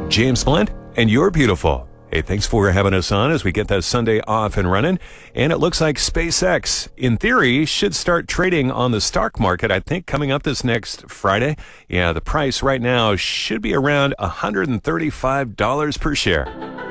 James Blunt, and you're beautiful. Hey, thanks for having us on as we get that Sunday off and running. And it looks like SpaceX, in theory, should start trading on the stock market, I think, coming up this next Friday. Yeah, the price right now should be around $135 per share.